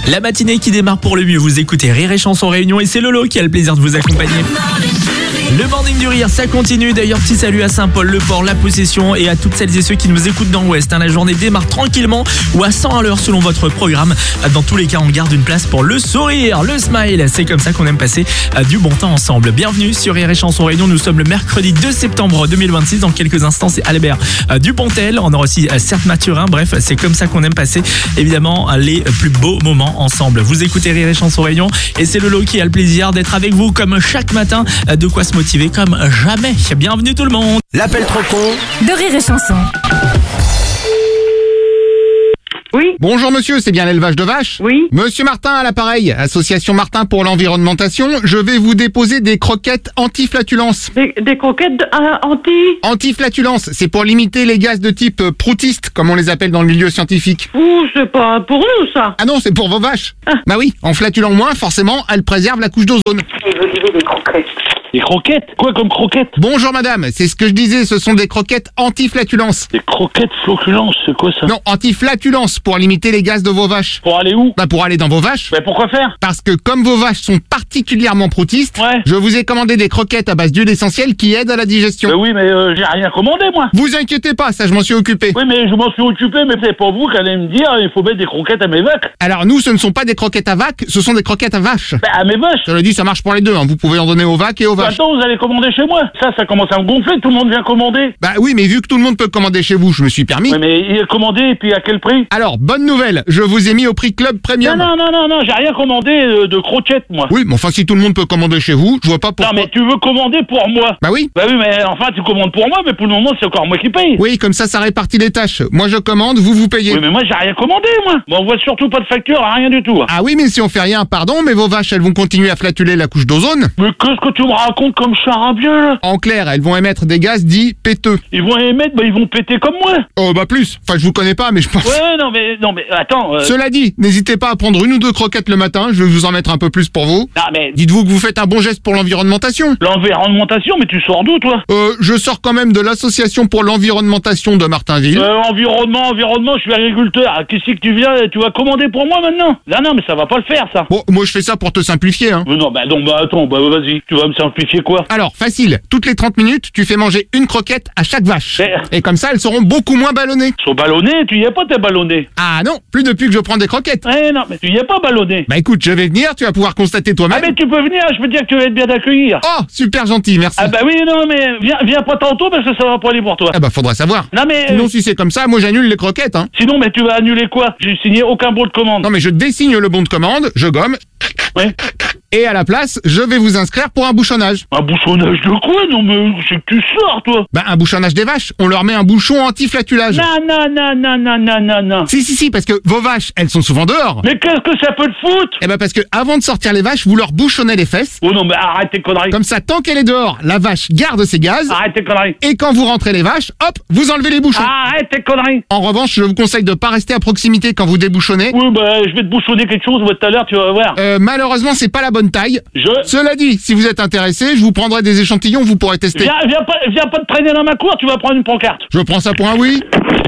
La matinée qui démarre pour le mieux, vous écoutez Rire et Chanson Réunion et c'est Lolo qui a le plaisir de vous accompagner. Le morning du rire, ça continue. D'ailleurs, petit salut à Saint-Paul-le-Port, la Possession et à toutes celles et ceux qui nous écoutent dans l'Ouest. La journée démarre tranquillement ou à 100 à l'heure selon votre programme. Dans tous les cas, on garde une place pour le sourire, le smile. C'est comme ça qu'on aime passer du bon temps ensemble. Bienvenue sur Rire et Chanson Réunion. Nous sommes le mercredi 2 septembre 2026. Dans quelques instants, c'est Albert Dupontel. On aura aussi Certes Mathurin. Bref, c'est comme ça qu'on aime passer évidemment les plus beaux moments ensemble. Vous écoutez Rire et Chanson Réunion et c'est Lolo qui a le plaisir d'être avec vous comme chaque matin. De quoi se motiver comme jamais. Bienvenue tout le monde. L'appel trop con de Rire et Chanson. Oui. Bonjour monsieur, c'est bien l'élevage de vaches? Oui. Monsieur Martin à l'appareil, Association Martin pour l'environnementation, je vais vous déposer des croquettes anti-flatulence. Des croquettes Anti-flatulence, c'est pour limiter les gaz de type proutiste, comme on les appelle dans le milieu scientifique. Ouh, c'est pas pour nous ça. Ah non, c'est pour vos vaches. Ah. Bah oui, en flatulant moins, forcément, elles préservent la couche d'ozone. Et vous disiez des croquettes. Des croquettes? Quoi comme croquettes? Bonjour madame, c'est ce que je disais, ce sont des croquettes anti-flatulence. Des croquettes flocculence, c'est quoi ça? Non, anti-flatulence, pour limiter les gaz de vos vaches. Pour aller où? Bah pour aller dans vos vaches. Mais pourquoi faire? Parce que comme vos vaches sont particulièrement proutistes, Ouais. je vous ai commandé des croquettes à base d'huile essentielle qui aident à la digestion. Oui, mais j'ai rien commandé moi. Vous inquiétez pas, ça je m'en suis occupé. Oui, mais je m'en suis occupé, mais c'est pas vous qui allez me dire il faut mettre des croquettes à mes vaches. Alors nous, ce ne sont pas des croquettes à vaques, ce sont des croquettes à vaches. Ben, à mes vaches. Je le dis, ça marche pour les deux, hein. Vous pouvez en donner aux vaques et aux vaches. Attends, vous allez commander chez moi. Ça commence à me gonfler, tout le monde vient commander. Bah oui, mais vu que tout le monde peut commander chez vous, je me suis permis. Oui, mais il est commandé, et puis à quel prix? Alors, bonne nouvelle, je vous ai mis au prix Club Premium. Non, j'ai rien commandé de croquettes, moi. Oui, mais enfin, si tout le monde peut commander chez vous, je vois pas pourquoi. Non, mais tu veux commander pour moi? Bah oui. Bah oui, mais enfin, tu commandes pour moi, mais pour le moment, c'est encore moi qui paye. Oui, comme ça répartit les tâches. Moi, je commande, vous payez. Oui, mais moi, j'ai rien commandé, moi. Bon, on voit surtout pas de facture, rien du tout. Ah oui, mais si on fait rien, pardon, mais vos vaches, elles vont continuer à flatuler la couche d'ozone. Mais qu'est-ce que tu me racontes comme charabia, là? En clair, elles vont émettre des gaz dits péteux. Ils vont émettre, bah ils vont péter comme moi. Oh bah plus, enfin je vous connais pas, mais je pense... Ouais, non mais attends. Cela dit, n'hésitez pas à prendre une ou deux croquettes le matin, je vais vous en mettre un peu plus pour vous. Non mais Dites-vous que vous faites un bon geste pour l'environnementation. l'environnementation, mais tu sors d'où, toi? Je sors quand même de l'association pour l'environnementation de Martinville. Environnement, je suis agriculteur. Qu'est-ce que tu viens? Tu vas commander pour moi maintenant? Non, mais ça va pas le faire, ça. Bon, moi je fais ça pour te simplifier, hein. Non, attends, vas-y, tu vas me simplifier quoi? Alors, facile, toutes les 30 minutes, tu fais manger une croquette à chaque vache. Mais- Et comme ça, elles seront beaucoup moins ballonnées. Sont ballonnés, tu y es pas, t'es ballonné. Ah non, plus depuis que je prends des croquettes. Eh non, mais tu y es pas ballonné. Bah écoute, je vais venir, tu vas pouvoir constater Ah toi-même. mais tu peux venir, je peux dire que tu vas être bien d'accueillir. Oh, super gentil, merci. Ah bah oui, non, mais viens pas tantôt parce que ça va pas aller pour toi. Ah bah faudrait savoir. Non mais Sinon, si c'est comme ça, moi j'annule les croquettes, hein. sinon, mais tu vas annuler quoi? J'ai signé aucun bon de commande. Non mais je désigne le bon de commande, je gomme, Ouais. et à la place, je vais vous inscrire pour un bouchonnage. Un bouchonnage de quoi? Non mais c'est que tu sors, toi. Bah un bouchonnage des vaches, on leur met un bouchon anti-flatulage. Non. Si, parce que vos vaches, elles sont souvent dehors. Mais qu'est-ce que ça peut te foutre? Eh ben parce que avant de sortir les vaches, vous leur bouchonnez les fesses. Oh non, mais arrête tes conneries. Comme ça, tant qu'elle est dehors, la vache garde ses gaz. Arrête tes conneries. Et quand vous rentrez les vaches, hop, vous enlevez les bouchons. Arrête tes conneries. En revanche, je vous conseille de pas rester à proximité quand vous débouchonnez. Oui, bah, je vais te bouchonner quelque chose tout à l'heure, tu vas voir. Malheureusement, c'est pas la bonne taille. Cela dit, si vous êtes intéressé, je vous prendrai des échantillons, vous pourrez tester. Viens pas te traîner dans ma cour, tu vas prendre une pancarte. Je prends ça pour un oui.